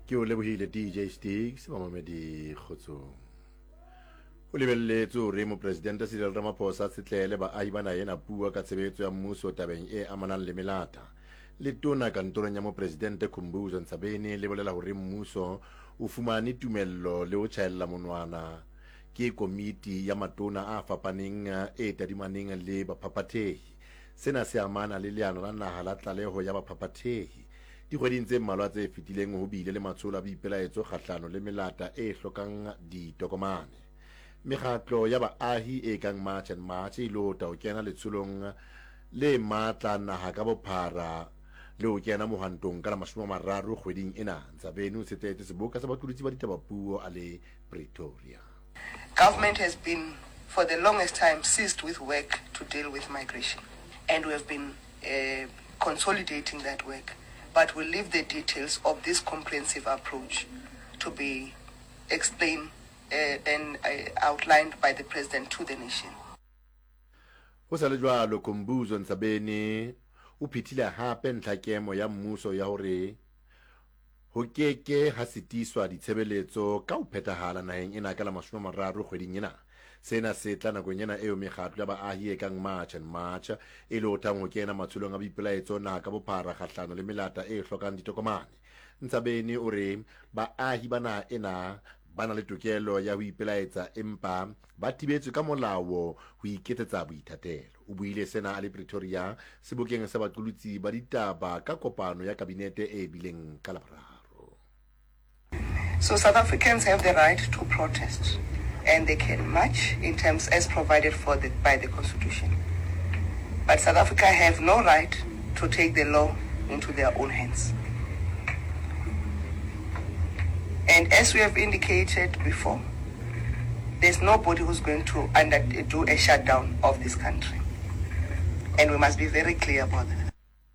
ke o lebohile DJ Sticks mamamedi kgotsong o lebelletse hore mo president Cyril Ramaphosa setlele ba ahi bana yena bua ka tshebetso ya mmuso tabeng e amanang le melata le tona kantorong ya mo president Khumbudzo Ntshavheni le bolela hore mmuso o fumane tumello le ho tjhaella monwana ke komiti ya matona a fapaneng e tadimaneng le baphapathehi sena se amana le leano la naha la tlaleho ya baphapathehi dikgweding tse mmalwa tse fetileng ho bile le matsholo a boipelaetso kgahlano le melata e hlokang ditokomane mekgatlo ya baahi e kang March and March e lota ho kena letsholong le matla naha ka bophara le ho kena mohantong ka la 30 kgweding ena Ntshavheni o tshetse seboka sa batlodisi ba ditabapuo a le Pretoria. Government has been for the longest time ceased with work to deal with migration, and we have been consolidating that work. But we'll leave the details of this comprehensive approach to be explained and outlined by the President to the nation. Ho sa le jwalo Khumbudzo Ntshavheni o phethile hape ntlhakemo ya mmuso ya hore ho keke ha sitiswa ditshebeletso ka ho phethahala naheng ena ka la 30 kgweding ena sena se tla nakong ena eo mekgatlo ya baahi e kang March and March e lotang ho kena matsholong a boipelaetso naha ka bophara kgahlano le melata e hlokang ditokomane Ntshavheni o re baahi bana ena bana le tokelo ya ho ipelaetsa empa ba tibetswe ka molao ho iketsetsa boithatelo o buile sena a le Pretoria sebokeng sa baqolotsi ba ditaba ka kopano ya kabinete e bileng ka Laboraro. So South Africans have the right to protest and they can march in terms as provided for by the Constitution. But South Africa have no right to take the law into their own hands. And as we have indicated before, there's nobody who's going to do a shutdown of this country. And we must be very clear about that.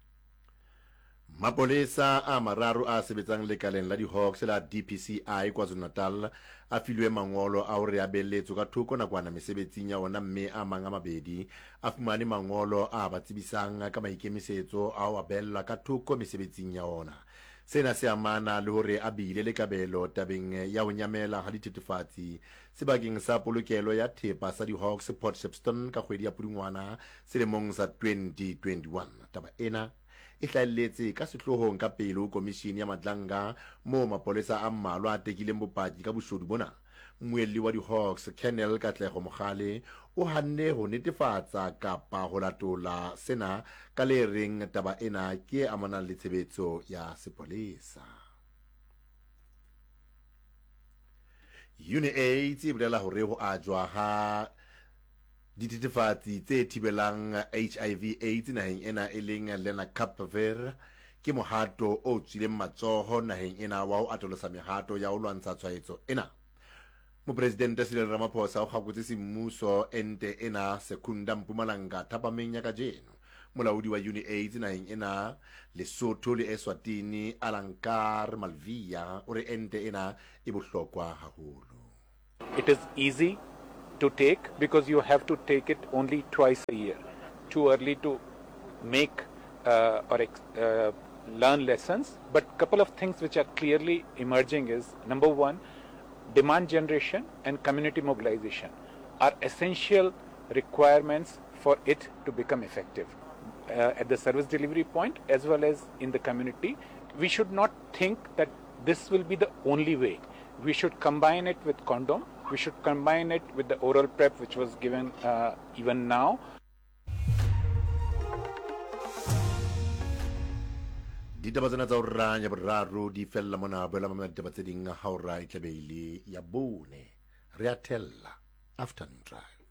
Mapolesa a mararo a sebetsang lekaleng la di-Hawks la DPCI KwaZulu-Natal a filwe mangolo a hore a beletswe ka thoko nakwana mesebetsing ya ona mme a mang a mabedi a fumane mangolo a ba tsebisang ka maikemisetso a ho abella ka thoko mesebetsing ya ona sena se amana le hore a bile le kabelo tabeng ya ho nyamela ha dithethefatsi sebakeng sa polokelo ya thepa sa di-Hawks Port Shepstone ka kgwedi ya Pudungwana selemong sa 2021 taba ena e hlahelletse ka sehlohong ka pele komishini ya Madlanga mo mapolesa a mmalwa a tekileng bopaki ka boshodu bona mmuelli wa di-Hawks Colonel Katlego Mogale o hanne ho netefatsa kapa ho latola sena ka le reng taba ena ke amanang le tshebetso ya sepolesa. UNAIDS e bolela hore ho ajwa ha dithethefatsi tse thibelang HIV AIDS naheng ena e leng Lenacapavir ke mohato o tswileng matsoho naheng ena wa ho atolosa mehato ya ho lwantsha tshwaetso ena Mopresidente Cyril Ramaphosa o kgakotse semmuso ente ena Secunda Mpumalanga thapameng ya kajeno molaodi wa UNAIDS naheng ena Lesotho le Eswatini Alankar Malvia o re ente ena e bohlokwa haholo. It is easy to take because you have to take it only twice a year. Too early to make or learn lessons, but couple of things which are clearly emerging is number one, demand generation and community mobilization are essential requirements for it to become effective at the service delivery point as well as in the community. We should not think that this will be the only way. We should combine it with condom. We should combine it with the oral prep which was given even now. Ditaba tsena tsa uranya boraro di fella mona boela mama ditaba tse ding ha ora e tlebele ya bone re a tella afternoon drive.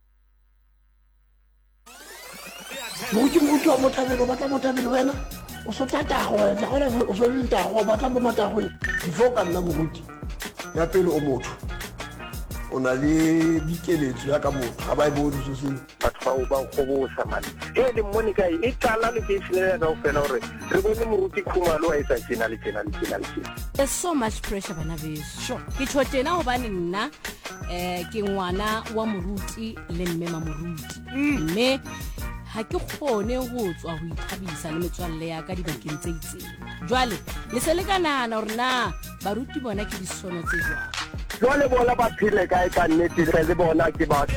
Mo mo tabelo ba tla mo tabelo wena o so tata go wena gona o so le tago ba tla mo mata go before ka nna moruti ya pele o motho o na le dikeletso ya ka motho ga ba e bone so se batho ba go bosa mane le Monica e tsala le ke tsela ga o fela hore re bone moruti Khumalo a etsa tsena le tsena le tsena le tsena. There's so much pressure bana beso. Sure. Ke tshotena ho bane nna ke ngwana wa moruti le mme ma moruti. Mme ha ke kgone ho tswa ho ithabisa le metswalle ya ka dibakeng tse itseng. Jwale le se le kanana hore na baruti bona ke disono tse jwang jwale bona ba phile kae ka nnete le bona ke ba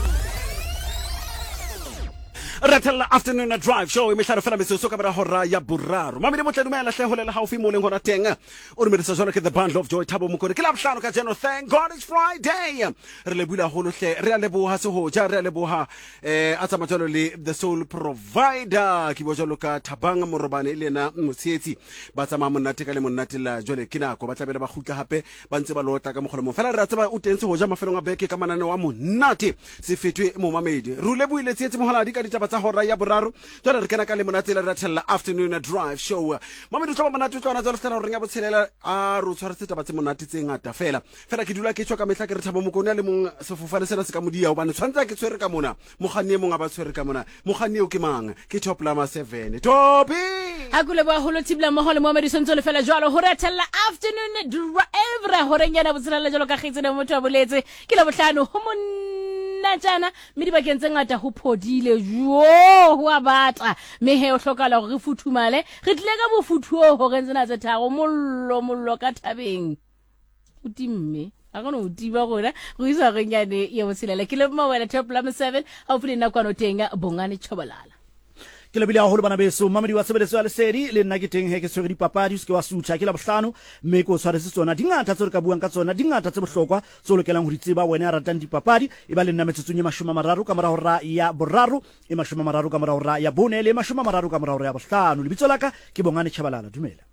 Ratella afternoon drive show imehlaro fela mesoso ka bara hora ya boraro mamile motle dumela hle holela haufi mo leng hona teng o re medisa jona ke the bundle of joy Thabo Mokone ke la bohlano ka jeno thank God it's Friday re le bula holo hle re a leboha se ho ja re a leboha a tsamatshelo le the soul provider ke bo jalo ka Thabang Morobane le na motsietsi ba tsama monate ka le monate la jole ke nako ba tlabela ba khutla hape ba ntse ba lota ka mogolo mo fela re a tseba o tentse ho ja mafelong a beke ka manane wa monate se fetwe mo mamedi re le buile tsietsi mohala di ka ditaba tsa hora ya boraro jona re kena ka le monate la Ratella afternoon drive show mamedi tloba monate tsona tsa lefela re nga botshelela a ro tshwara tsetaba tse monate tse ngata fela ke dula ke tswa ka mehla ke re Thabo Mokone le mong sefofane sena se ka modia hobane tshwantsa ke tshwere ka mona mogani mong a ba tshwere ka mona mogani o ke mang ke Top Lama 7 Topi ha kule ba holo tibla mo hole mo medisonto le fela jwalo ho Ratella afternoon drive ra hore nyana botshelela jalo ka khitse na motho a boletse ke la bohlano ho na jana mme di bakeng tse ngata ho phodile jo ho a batla mme he o hlokala hore re futhumale re tle ka bofuthu ho re ntsena tse tharo mollo ka Thabeng o timme a gona o tiba gona go isa go nyane ye botshelela ke le mo wena Top Lama 7 ha o fule na kwano tenga Bongane Chobalala ke le bila holo bana beso mamedi wa tshebeletso ya lesedi le nna ke teng he ke tshwere dipapadi se ke wa sutha ke la bohlano mme ko tshwaretse tsona dingata tse re ka buang ka tsona dingata tse bohlokwa tse o lokelang ho di tseba wena a ratang dipapadi e ba le nna metsotsong ya 30 ka mora hora ya boraro e 30 ka mora hora ya bone le 30 ka mora hora ya bohlano lebitso laka ke Bongane Chabalala dumela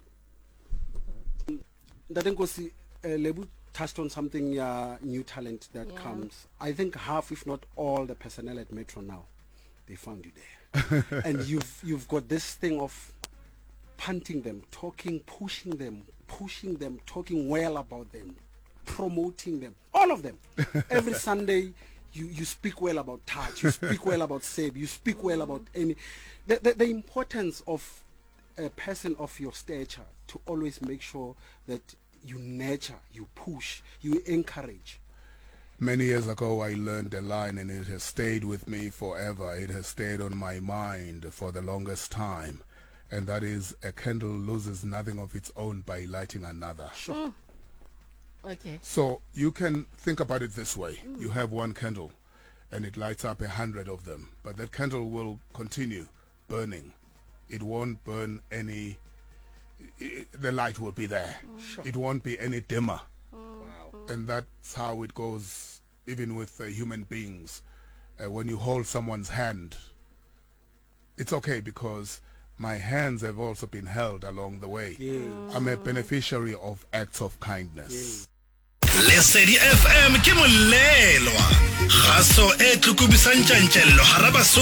Ndatenkosi Lebu touched on something new talent that comes I think half if not all the personnel at Metro now they found you there and you've got this thing of punting them, talking, pushing them, talking well about them, promoting them, all of them. Every Sunday you speak well about Touch, you speak well about Seb, you speak well about any the importance of a person of your stature to always make sure that you nurture, you push, you encourage. Many years ago, I learned a line and it has stayed with me forever. It has stayed on my mind for the longest time. And that is, a candle loses nothing of its own by lighting another. Sure. Okay. So you can think about it this way. You have one candle and it lights up 100 of them. But that candle will continue burning. It won't burn any... the light will be there. Sure. It won't be any dimmer. And that's how it goes even with human beings. When you hold someone's hand, it's okay because my hands have also been held along the way. I'm a beneficiary of acts of kindness. Lesedi FM ke molelwa. Gaso e tlukubisang tjantjello haraba